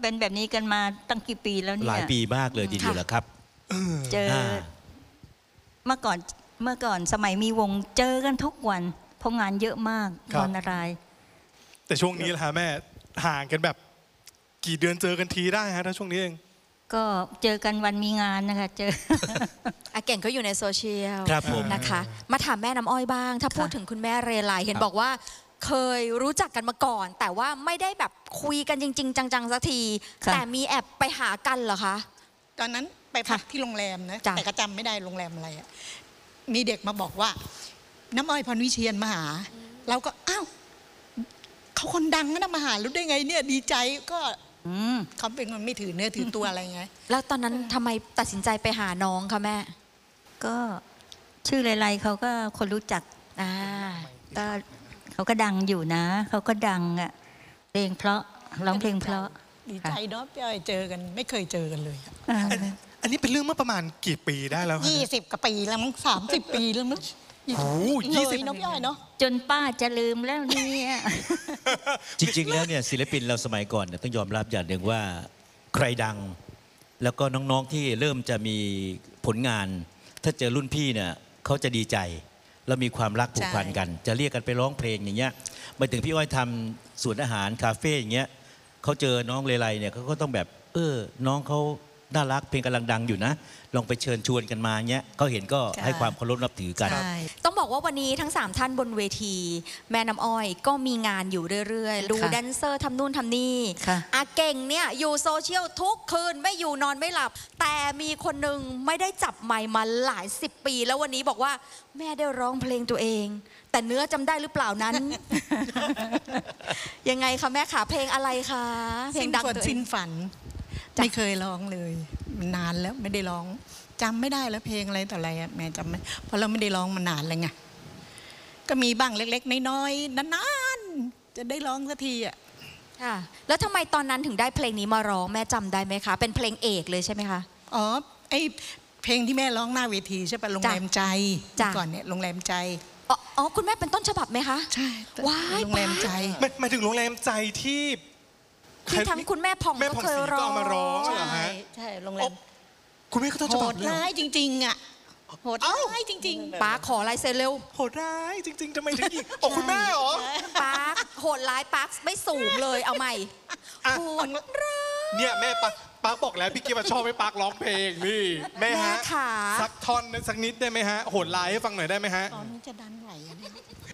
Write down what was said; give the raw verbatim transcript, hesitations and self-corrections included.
เป็นแบบนี้กันมาตั้งกี่ปีแล้วเนี่ยหลายปีมากเลยทีเดียวแหละครับเจอเมื่อก่อนเมื่อก่อนสมัยมีวงเจอกันทุกวันเพราะงานเยอะมากนอนอะไรแต่ช่วงนี้ล่ะฮะแม่ห่างกันแบบกี่เดือนเจอกันทีได้ฮะถ้าช่วงนี้เองก็เจอกันวันมีงานนะคะเจออาเก่งเขาอยู่ในโซเชียลนะคะมาถามแม่น้ำอ้อยบ้างถ้าพูดถึงคุณแม่เรไลเห็นบอกว่าเคยรู้จักกันมาก่อนแต่ว่าไม่ได้แบบคุยกันจริงๆจังๆสักทีแต่มีแอบไปหากันเหรอคะตอนนั้นไปพักที่โรงแรมนะแต่ก็จำไม่ได้โรงแรมอะไรอ่ะมีเด็กมาบอกว่าน้ำอ้อยพรวิเชียรมาหาเราก็อ้าวเขาคนดังนะมาหารู้ได้ไงเนี่ยดีใจก็เขาเป็นคนไม่ถือเนื้อถือตัวอะไรไงแล้วตอนนั้นทำไมตัดสินใจไปหาน้องคะแม่ก็ชื่อไรๆเขาก็คนรู้จักอ่าก็เขาก็ดังอยู่นะเขาก็ดังอ่ะเพลงเพราะร้องเพลงเพราะดีใจเนาะพี่อ้อยเจอกันไม่เคยเจอกันเลยอันนี้เป็นเรื่องเมื่อประมาณกี่ปีได้แล้วยี่สิบกว่าปีแล้วมั้งสามสิบปีแล้วมั้งโอ้ยี่สิบเนาะพี่อ้อยเนาะจนป้าจะลืมแล้วเนี่ยจริงๆแล้วเนี่ยศิลปินเราสมัยก่อนเนี่ยต้องยอมรับอย่างหนึ่งว่าใครดังแล้วก็น้องๆที่เริ่มจะมีผลงานถ้าเจอรุ่นพี่เนี่ยเขาจะดีใจแล้วมีความรักผูกพันกันจะเรียกกันไปร้องเพลงอย่างเงี้ยมาถึงพี่อ้อยทำสวนอาหารคาเฟ่อย่างเงี้ยเขาเจอน้องเลไลเนี่ยเขาก็ต้องแบบเออน้องเขาน่ารักเพลงกำลังดังอยู่นะลองไปเชิญชวนกันมาเงี้ยเขาเห็นก็ให้ความเคารพนับถือกันต้องบอกว่าวันนี้ทั้งสามท่านบนเวทีแม่น้ำอ้อยก็มีงานอยู่เรื่อยๆดูแดนเซอร์ทำนู่นทำนี่อาเก่งเนี่ยอยู่โซเชียลทุกคืนไม่อยู่นอนไม่หลับแต่มีคนหนึ่งไม่ได้จับไมค์มาหลายสิบปีแล้ววันนี้บอกว่าแม่ได้ร้องเพลงตัวเองแต่เนื้อจำได้หรือเปล่านั้น ยังไงคะแม่ขาเพลงอะไรคะเพลงดังตัวเองสิ้นฝันไม่เคยร้องเลยมันนานแล้วไม่ได้ร้องจำไม่ได้แล้วเพลงอะไรต่ออะไรอะแม่จำไม่เพราะเราไม่ได้ร้องมานานเลยไงก็มีบ้างเล็กๆน้อยๆนานๆจะได้ร้องสักทีอ่ะค่ะแล้วทำไมตอนนั้นถึงได้เพลงนี้มาร้องแม่จำได้ไหมคะเป็นเพลงเอกเลยใช่ไหมคะอ๋อไอเพลงที่แม่ร้องหน้าเวทีใช่ปะโรงแรมใจก่อนเนี่ยโรงแรมใจอ๋อคุณแม่เป็นต้นฉบับไหมคะใช่ว้ายโรงแรมใจหมายถึงโรงแรมใจที่ที่ทั้งคุณแม่ผ่องก็เคยร้องมาร้องใช่ใช่โรงแรมคุณแม่ก็ต้องโหดร้ายจริงๆอ่ะโหดร้ายจริงๆป้าขอลายเซ็นเร็วโหดร้ายจริงๆทำไมถึงอีกโอ้คุณแม่เหรอป้าโหดร้ายป้าไม่สูงเลยเอาใหม่โหดร้ายเนี่ยแม่ป้าป้าบอกแล้วพี่กิ๊ฟชอบให้ป้าร้องเพลงนี่แม่ฮะสักท่อนสักนิดได้ไหมฮะโหดร้ายให้ฟังหน่อยได้ไหมฮะตอนนี้จะดันไหว